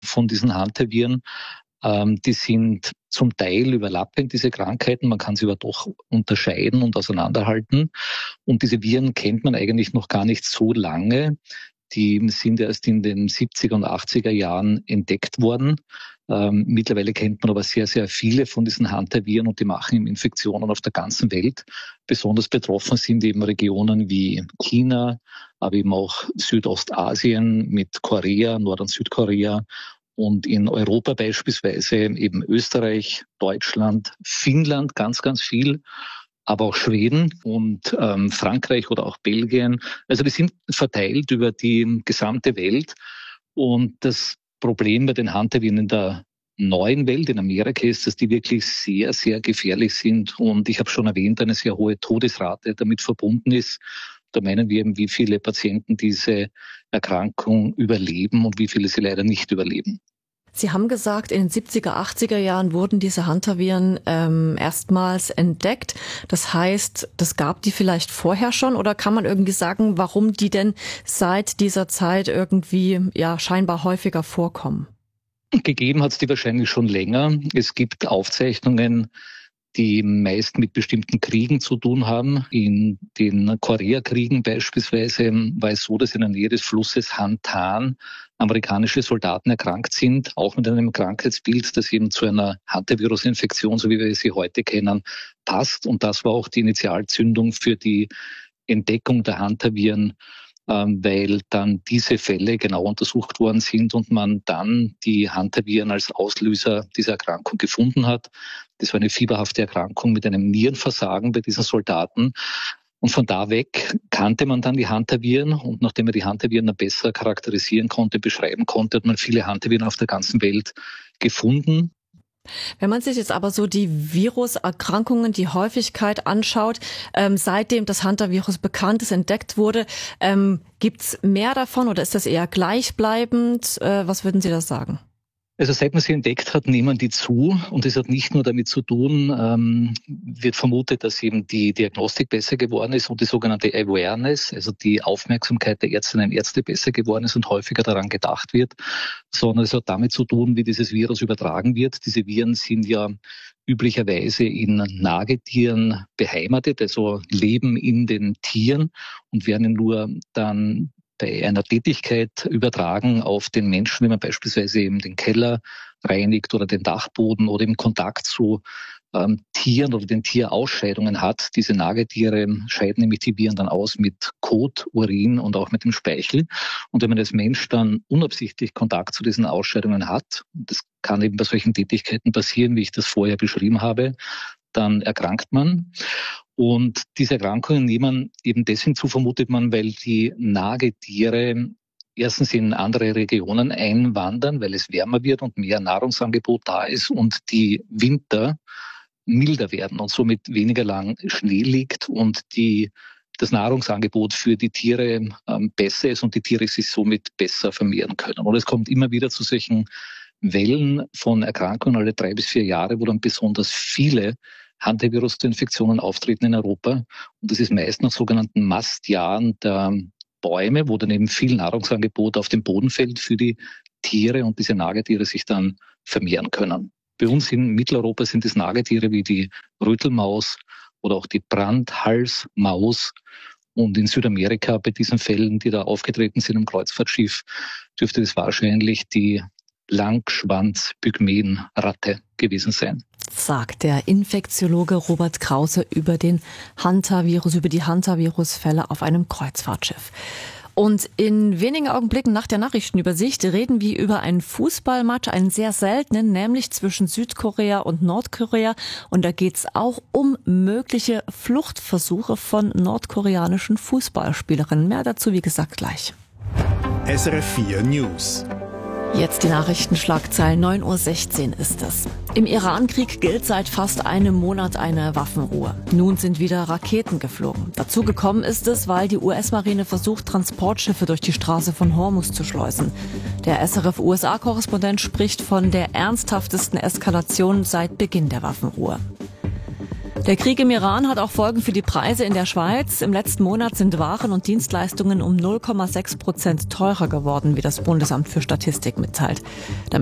von diesen Hantaviren. Die sind zum Teil überlappend, diese Krankheiten. Man kann sie aber doch unterscheiden und auseinanderhalten. Und diese Viren kennt man eigentlich noch gar nicht so lange. Die sind erst in den 70er und 80er Jahren entdeckt worden. Mittlerweile kennt man aber sehr, sehr viele von diesen Hantaviren und die machen eben Infektionen auf der ganzen Welt. Besonders betroffen sind eben Regionen wie China, aber eben auch Südostasien mit Korea, Nord- und Südkorea. Und in Europa beispielsweise eben Österreich, Deutschland, Finnland ganz, ganz viel, aber auch Schweden und Frankreich oder auch Belgien. Also die sind verteilt über die gesamte Welt. Und das Problem bei den Hantaviren in der neuen Welt, in Amerika, ist, dass die wirklich sehr, sehr gefährlich sind. Und ich habe schon erwähnt, eine sehr hohe Todesrate damit verbunden ist. Da meinen wir eben, wie viele Patienten diese Erkrankung überleben und wie viele sie leider nicht überleben. Sie haben gesagt, in den 70er, 80er Jahren wurden diese Hantaviren erstmals entdeckt. Das heißt, das gab die vielleicht vorher schon, oder kann man irgendwie sagen, warum die denn seit dieser Zeit irgendwie scheinbar häufiger vorkommen? Gegeben hat es die wahrscheinlich schon länger. Es gibt Aufzeichnungen, die meist mit bestimmten Kriegen zu tun haben. In den Koreakriegen beispielsweise war es so, dass in der Nähe des Flusses Hantan amerikanische Soldaten erkrankt sind, auch mit einem Krankheitsbild, das eben zu einer Hantavirus-Infektion, so wie wir sie heute kennen, passt. Und das war auch die Initialzündung für die Entdeckung der Hantaviren, weil dann diese Fälle genau untersucht worden sind und man dann die Hantaviren als Auslöser dieser Erkrankung gefunden hat. Das war eine fieberhafte Erkrankung mit einem Nierenversagen bei diesen Soldaten. Und von da weg kannte man dann die Hantaviren, und nachdem man die Hantaviren dann besser charakterisieren konnte, beschreiben konnte, hat man viele Hantaviren auf der ganzen Welt gefunden. Wenn man sich jetzt aber so die Viruserkrankungen, die Häufigkeit anschaut, seitdem das Hantavirus bekannt ist, entdeckt wurde, gibt's mehr davon oder ist das eher gleichbleibend? Was würden Sie da sagen? Also seit man sie entdeckt hat, nehmen die zu, und es hat nicht nur damit zu tun, wird vermutet, dass eben die Diagnostik besser geworden ist und die sogenannte Awareness, also die Aufmerksamkeit der Ärztinnen und Ärzte besser geworden ist und häufiger daran gedacht wird, sondern es hat damit zu tun, wie dieses Virus übertragen wird. Diese Viren sind ja üblicherweise in Nagetieren beheimatet, also leben in den Tieren und werden nur dann bei einer Tätigkeit übertragen auf den Menschen, wenn man beispielsweise eben den Keller reinigt oder den Dachboden oder im Kontakt zu Tieren oder den Tierausscheidungen hat. Diese Nagetiere scheiden nämlich die Viren dann aus mit Kot, Urin und auch mit dem Speichel. Und wenn man als Mensch dann unabsichtlich Kontakt zu diesen Ausscheidungen hat, und das kann eben bei solchen Tätigkeiten passieren, wie ich das vorher beschrieben habe, dann erkrankt man. Und diese Erkrankungen nehmen eben deswegen zu, vermutet man, weil die Nagetiere erstens in andere Regionen einwandern, weil es wärmer wird und mehr Nahrungsangebot da ist und die Winter milder werden und somit weniger lang Schnee liegt und das Nahrungsangebot für die Tiere besser ist und die Tiere sich somit besser vermehren können. Und es kommt immer wieder zu solchen Wellen von Erkrankungen alle 3 bis 4 Jahre, wo dann besonders viele Hantavirus-Infektionen auftreten in Europa. Und das ist meist nach sogenannten Mastjahren der Bäume, wo dann eben viel Nahrungsangebot auf den Boden fällt für die Tiere und diese Nagetiere sich dann vermehren können. Bei uns in Mitteleuropa sind es Nagetiere wie die Rötelmaus oder auch die Brandhalsmaus. Und in Südamerika bei diesen Fällen, die da aufgetreten sind im Kreuzfahrtschiff, dürfte es wahrscheinlich die Langschwanz-Pygmäenratte gewesen sein. Sagt der Infektiologe Robert Krause über die Hantavirus-Fälle auf einem Kreuzfahrtschiff. Und in wenigen Augenblicken nach der Nachrichtenübersicht reden wir über einen Fußballmatch, einen sehr seltenen, nämlich zwischen Südkorea und Nordkorea. Und da geht's auch um mögliche Fluchtversuche von nordkoreanischen Fußballspielerinnen. Mehr dazu, wie gesagt, gleich. SRF 4 News. Jetzt die Nachrichtenschlagzeilen, 9:16 Uhr ist es. Im Iran-Krieg gilt seit fast einem Monat eine Waffenruhe. Nun sind wieder Raketen geflogen. Dazu gekommen ist es, weil die US-Marine versucht, Transportschiffe durch die Straße von Hormuz zu schleusen. Der SRF-USA-Korrespondent spricht von der ernsthaftesten Eskalation seit Beginn der Waffenruhe. Der Krieg im Iran hat auch Folgen für die Preise in der Schweiz. Im letzten Monat sind Waren und Dienstleistungen um 0,6% teurer geworden, wie das Bundesamt für Statistik mitteilt. Damit